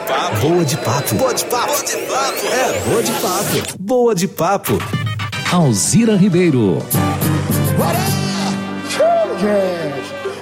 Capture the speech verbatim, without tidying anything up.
papo. Boa de papo. Boa de papo. Boa de papo. É, boa de papo. Boa de papo. Alzira Ribeiro. Bora! Show, gente!